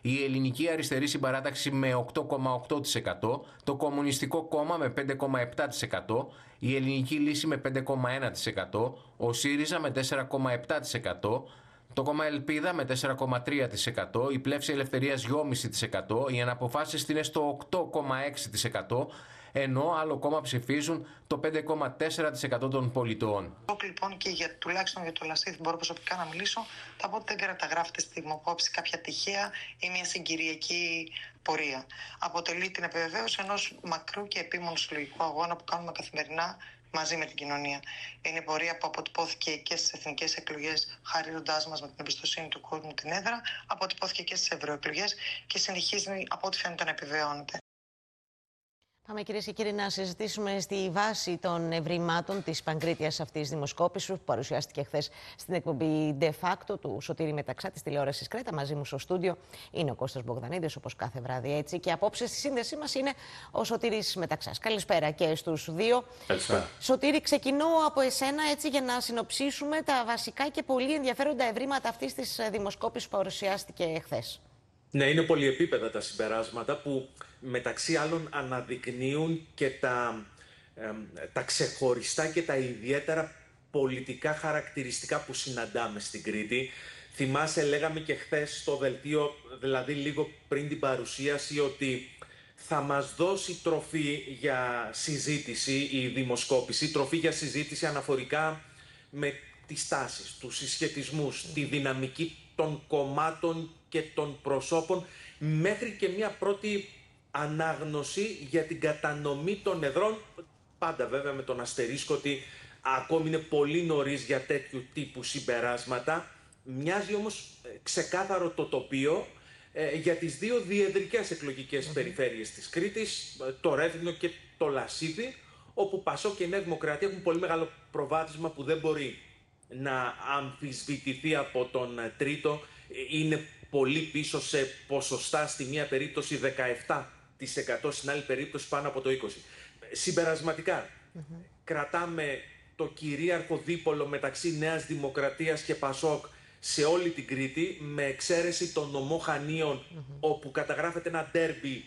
η Ελληνική Αριστερή Συμπαράταξη με 8,8%, το Κομμουνιστικό Κόμμα με 5,7%, η Ελληνική Λύση με 5,1%, ο ΣΥΡΙΖΑ με 4,7%, το κόμμα Ελπίδα με 4,3%, η Πλεύση Ελευθερίας 2,5%, οι Αναποφάσεις είναι στο 8,6%, ενώ άλλο κόμμα ψηφίζουν το 5,4% των πολιτών. Λοιπόν, και τουλάχιστον για το Λασίθι μπορώ προσωπικά να μιλήσω, θα πω ότι δεν καταγράφεται στη δημοκόπηση κάποια τυχαία ή μια συγκυριακή πορεία. Αποτελεί την επιβεβαίωση ενός μακρού και επίμονου συλλογικού αγώνα που κάνουμε καθημερινά μαζί με την κοινωνία. Είναι η πορεία που αποτυπώθηκε και στις εθνικές εκλογές, χαρίζοντάς μας με την εμπιστοσύνη του κόσμου την έδρα, αποτυπώθηκε και στις ευρωεκλογές και συνεχίζει από ό,τι φαίνεται να επιβεβαιώνεται. Πάμε, κυρίες και κύριοι, να συζητήσουμε στη βάση των ευρημάτων της παγκρίτιας αυτής δημοσκόπησης που παρουσιάστηκε χθες στην εκπομπή De Facto του Σωτήρη Μεταξά της τηλεόρασης Κρέτα. Μαζί μου στο στούντιο είναι ο Κώστας Μπογδανίδης, όπως κάθε βράδυ έτσι. Και απόψε στη σύνδεσή μας είναι ο Σωτήρης Μεταξάς. Καλησπέρα και στους δύο. Καλησπέρα. Σωτήρη, ξεκινώ από εσένα έτσι για να συνοψίσουμε τα βασικά και πολύ ενδιαφέροντα ευρήματα αυτής της δημοσκόπησης που παρουσιάστηκε χθες. Ναι, είναι πολυεπίπεδα τα συμπεράσματα που μεταξύ άλλων αναδεικνύουν και τα ξεχωριστά και τα ιδιαίτερα πολιτικά χαρακτηριστικά που συναντάμε στην Κρήτη. Θυμάσαι, λέγαμε και χθες στο δελτίο, δηλαδή λίγο πριν την παρουσίαση, ότι θα μας δώσει τροφή για συζήτηση η δημοσκόπηση, τροφή για συζήτηση αναφορικά με τις τάσεις, τους συσχετισμούς, τη δυναμική των κομμάτων και των προσώπων, μέχρι και μια πρώτη ανάγνωση για την κατανομή των εδρών, πάντα βέβαια με τον αστερίσκο ότι ακόμη είναι πολύ νωρίς για τέτοιου τύπου συμπεράσματα. Μοιάζει όμως ξεκάθαρο το τοπίο για τις δύο διεδρικές εκλογικές περιφέρειες της Κρήτης, το Ρέθυμνο και το Λασίθι, όπου Πασόκ και η Νέα Δημοκρατία έχουν πολύ μεγάλο προβάδισμα που δεν μπορεί να αμφισβητηθεί από τον τρίτο. Είναι πολύ πίσω σε ποσοστά, στη μία περίπτωση 17%, στην άλλη περίπτωση πάνω από το 20%. Συμπερασματικά, κρατάμε το κυρίαρχο δίπολο μεταξύ Νέας Δημοκρατίας και Πασόκ σε όλη την Κρήτη, με εξαίρεση των νομό Χανίων, όπου καταγράφεται ένα ντέρμπι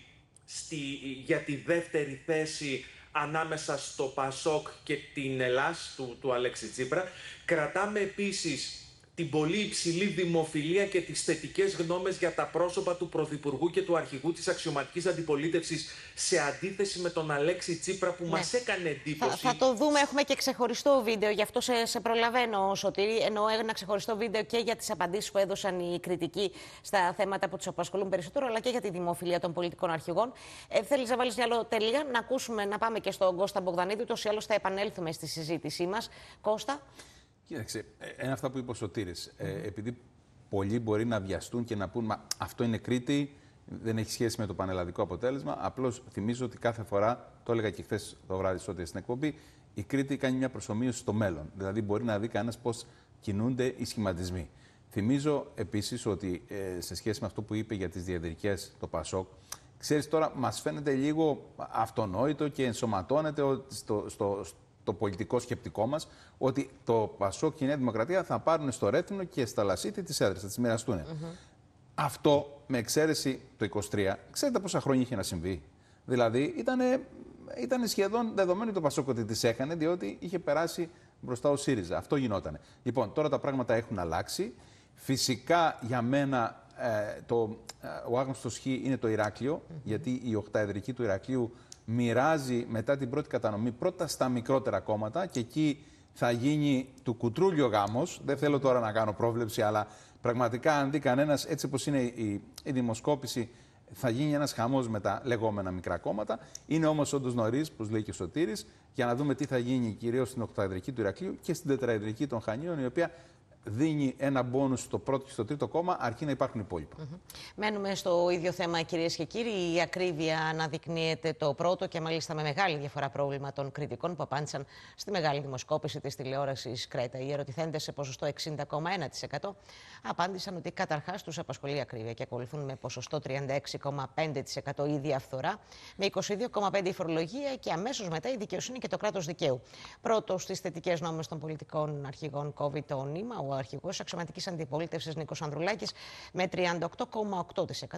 για τη δεύτερη θέση ανάμεσα στο Πασόκ και την Ελλάς του Αλέξη Τσίπρα. Κρατάμε επίσης την πολύ υψηλή δημοφιλία και τις θετικές γνώμες για τα πρόσωπα του Πρωθυπουργού και του Αρχηγού της Αξιωματικής Αντιπολίτευσης, σε αντίθεση με τον Αλέξη Τσίπρα που μας έκανε εντύπωση. Θα το δούμε, έχουμε και ξεχωριστό βίντεο, γι' αυτό σε προλαβαίνω, Σωτήρη. Εννοώ ένα ξεχωριστό βίντεο και για τις απαντήσεις που έδωσαν οι κριτικοί στα θέματα που τους απασχολούν περισσότερο, αλλά και για τη δημοφιλία των πολιτικών αρχηγών. Θέλεις να βάλεις μια άλλο τελεία, να ακούσουμε, να πάμε και στον Κώστα Μπογδανίδη, ούτως ή άλλως θα επανέλθουμε στη συζήτησή μας. Κώστα. Κοίταξε, ένα αυτά που είπε ο Σωτήρης, επειδή πολλοί μπορεί να βιαστούν και να πούν «Μα αυτό είναι Κρήτη, δεν έχει σχέση με το πανελλαδικό αποτέλεσμα». Απλώς θυμίζω ότι κάθε φορά, το έλεγα και χθες το βράδυ στην εκπομπή, η Κρήτη κάνει μια προσομοίωση στο μέλλον. Δηλαδή μπορεί να δει κανένας πώς κινούνται οι σχηματισμοί. Θυμίζω επίσης ότι σε σχέση με αυτό που είπε για τις διεδρικές, το Πασόκ, ξέρεις, τώρα μας φαίνεται λίγο αυτονόητο και ενσωματώνεται το πολιτικό σκεπτικό μας, ότι το Πασόκ και η Νέα Δημοκρατία θα πάρουν στο Ρέθυμνο και στα Λασίθι τις έδρες, θα τις μοιραστούν. Αυτό, με εξαίρεση το 23, ξέρετε πόσα χρόνια είχε να συμβεί? Δηλαδή, ήταν σχεδόν δεδομένο το Πασόκ ότι τις έκανε, διότι είχε περάσει μπροστά ο ΣΥΡΙΖΑ. Αυτό γινότανε. Λοιπόν, τώρα τα πράγματα έχουν αλλάξει. Φυσικά, για μένα, ο άγνωστος χ είναι το Ηράκλειο, γιατί η οχταεδρική του Ηρακλείου μοιράζει μετά την πρώτη κατανομή πρώτα στα μικρότερα κόμματα και εκεί θα γίνει του κουτρούλιο γάμος. Δεν θέλω τώρα να κάνω πρόβλεψη, αλλά πραγματικά αν δει κανένας, έτσι όπως είναι η δημοσκόπηση, θα γίνει ένας χαμός με τα λεγόμενα μικρά κόμματα. Είναι όμως όντως νωρίς, όπως λέει και ο Σωτήρης, για να δούμε τι θα γίνει κυρίως στην οχταεδρική του Ηρακλείου και στην τετραεδρική των Χανίων, η οποία δίνει ένα μπόνους στο πρώτο και στο τρίτο κόμμα, αρκεί να υπάρχουν υπόλοιπα. Μένουμε στο ίδιο θέμα, κυρίες και κύριοι. Η ακρίβεια αναδεικνύεται το πρώτο και μάλιστα με μεγάλη διαφορά πρόβλημα των κριτικών που απάντησαν στη μεγάλη δημοσκόπηση της τηλεόρασης Κρέτα. Οι ερωτηθέντες σε ποσοστό 60,1% απάντησαν ότι καταρχάς τους απασχολεί η ακρίβεια και ακολουθούν με ποσοστό 36,5% η διαφθορά, με 22,5% η φορολογία και αμέσως μετά η δικαιοσύνη και το κράτος δικαίου. Πρώτος στις θετικές νόμες των πολιτικών αρχηγών κόβει το νήμα ο αρχηγός Αξιωματικής Αντιπολίτευσης Νίκος Ανδρουλάκης με 38,8%.